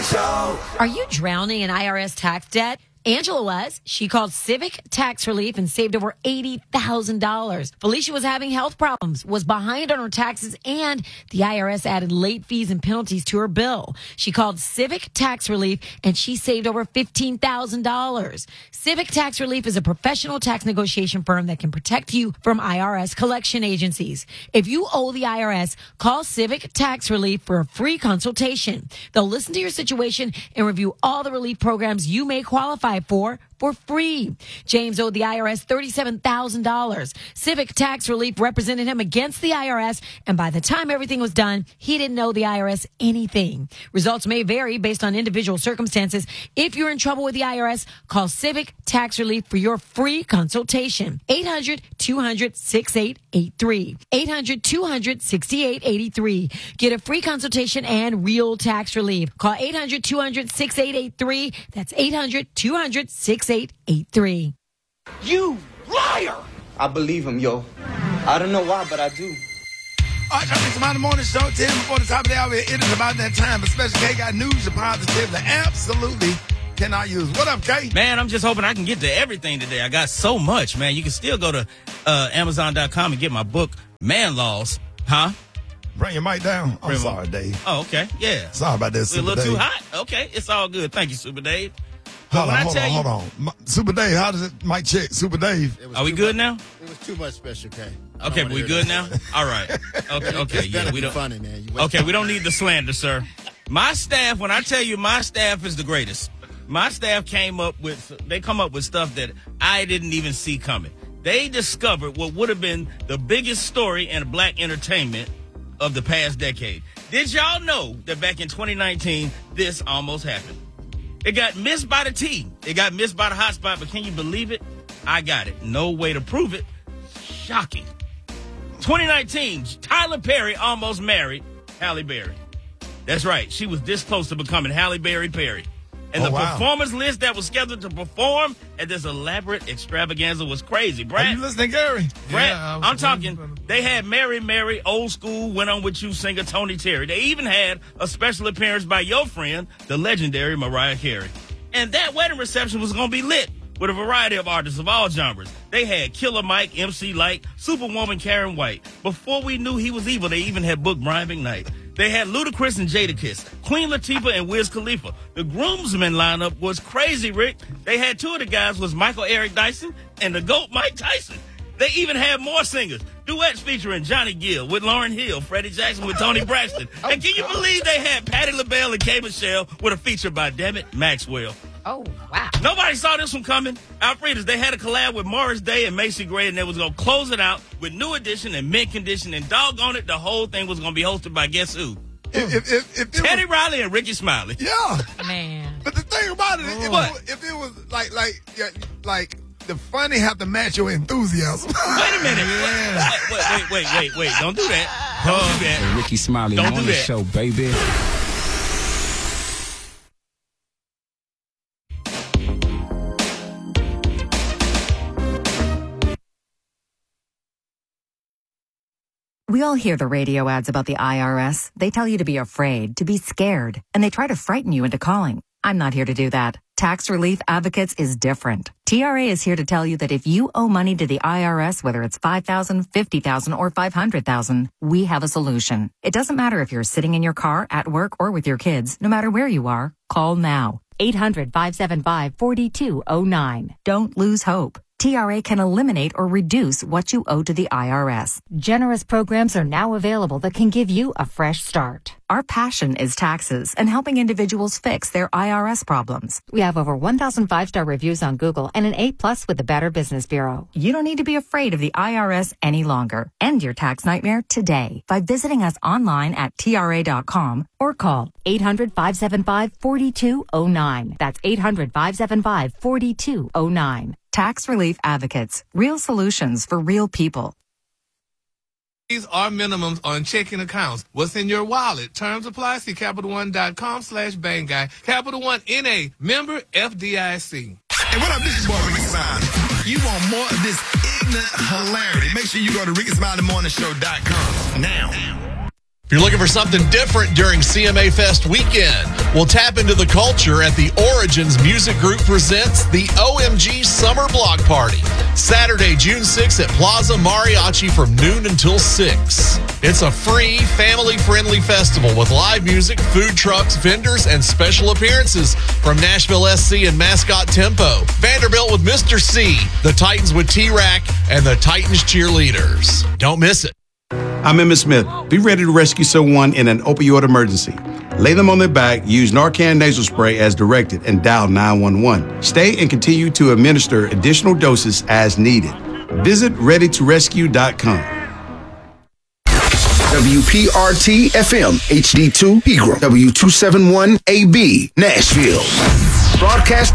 Show. Are you drowning in IRS tax debt? Angela was. She called Civic Tax Relief and saved over $80,000. Felicia was having health problems, was behind on her taxes, and the IRS added late fees and penalties to her bill. She called Civic Tax Relief and she saved over $15,000. Civic Tax Relief is a professional tax negotiation firm that can protect you from IRS collection agencies. If you owe the IRS, call Civic Tax Relief for a free consultation. They'll listen to your situation and review all the relief programs you may qualify for free. James owed the IRS $37,000. Civic Tax Relief represented him against the IRS, and by the time everything was done, he didn't owe the IRS anything. Results may vary based on individual circumstances. If you're in trouble with the IRS, call Civic Tax Relief for your free consultation. 800-200-6883. 800-200-6883. Get a free consultation and real tax relief. Call 800-200-6883. That's 800-200-6883. You liar! I believe him, yo. I don't know why, but I do. All right, it's about the morning show. 10 before the top of the hour. It is about that time. But Special K got news and positive that absolutely cannot use. What up, K? Man, I'm just hoping I can get to everything today. I got so much, man. You can still go to Amazon.com and get my book, Man Laws. Huh? Bring your mic down. I'm sorry, Dave. Oh, okay. Yeah. Sorry about that, We're Super a little Dave. too hot? Okay. It's all good. Thank you, Super Dave. Hold on. Super Dave, how does it? Mic check. Super Dave. Are we good now? It was too much Special K. Okay, we good now? All right. Okay. Yeah, we don't. Funny, man. Okay, we don't need the slander, sir. My staff, when I tell you my staff is the greatest, my staff come up with stuff that I didn't even see coming. They discovered what would have been the biggest story in black entertainment of the past decade. Did y'all know that back in 2019, this almost happened? It got missed by the T. It got missed by the hotspot, but can you believe it? I got it. No way to prove it. Shocking. 2019, Tyler Perry almost married Halle Berry. That's right. She was this close to becoming Halle Berry Perry. And the performance list that was scheduled to perform at this elaborate extravaganza was crazy, Brad. Are you listening, Gary? Brad, Yeah, I'm talking, they had Mary, old school, Went On With You singer Tony Terry. They even had a special appearance by your friend, the legendary Mariah Carey. And that wedding reception was going to be lit with a variety of artists of all genres. They had Killer Mike, MC Lyte, Superwoman Karen White. Before we knew he was evil, they even had booked Brian McKnight. They had Ludacris and Jadakiss, Queen Latifah and Wiz Khalifa. The groomsmen lineup was crazy, Rick. They had two of the guys was Michael Eric Dyson and the GOAT Mike Tyson. They even had more singers. Duets featuring Johnny Gill with Lauryn Hill, Freddie Jackson with Toni Braxton. And can you believe they had Patti LaBelle and K. Michelle with a feature by Dammit Maxwell? Oh, wow. Nobody saw this one coming. Alfredas, they had a collab with Morris Day and Macy Gray, and they was going to close it out with New Edition and Mint Condition, and doggone it, the whole thing was going to be hosted by guess who? If Teddy Riley and Ricky Smiley. Yeah. Man. But the thing about it, if it was like the funny have to match your enthusiasm. Wait a minute. Wait. Don't do that. Don't do that. Ricky Smiley Don't on do the that. show, baby. We all hear the radio ads about the IRS. They tell you to be afraid, to be scared, and they try to frighten you into calling. I'm not here to do that. Tax Relief Advocates is different. TRA is here to tell you that if you owe money to the IRS, whether it's $5,000, $50,000, or $500,000, we have a solution. It doesn't matter if you're sitting in your car, at work, or with your kids. No matter where you are, call now. 800-575-4209. Don't lose hope. TRA can eliminate or reduce what you owe to the IRS. Generous programs are now available that can give you a fresh start. Our passion is taxes and helping individuals fix their IRS problems. We have over 1,000 5-star reviews on Google and an A+ with the Better Business Bureau. You don't need to be afraid of the IRS any longer. End your tax nightmare today by visiting us online at TRA.com or call 800-575-4209. That's 800-575-4209. Tax Relief Advocates. Real solutions for real people. These are minimums on checking accounts. What's in your wallet? Terms apply. See CapitalOne.com/BangGuy. Capital One N.A. Member FDIC. Hey, what up? This is boy Ricky Smiley. You want more of this ignorant hilarity? Make sure you go to RickySmileyMorningShow.com now. If you're looking for something different during CMA Fest weekend, we'll tap into the culture at the Origins Music Group presents the OMG Summer Block Party. Saturday, June 6th at Plaza Mariachi from noon until 6. It's a free, family-friendly festival with live music, food trucks, vendors, and special appearances from Nashville SC and Mascot Tempo, Vanderbilt with Mr. C, the Titans with T-Rack, and the Titans cheerleaders. Don't miss it. I'm Emmitt Smith. Be ready to rescue someone in an opioid emergency. Lay them on their back, use Narcan nasal spray as directed, and dial 911. Stay and continue to administer additional doses as needed. Visit readytorescue.com. WPRT FM HD2 Pegram, W271AB Nashville. Broadcasting